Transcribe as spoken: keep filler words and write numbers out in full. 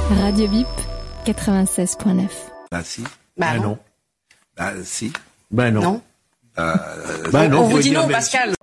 Radio Bip, quatre-vingt-seize point neuf. Bah si. Bah, Bah non. non. Bah si. Bah non. Non. Euh, Bah on non, vous faut dit dire non, même- Pascal.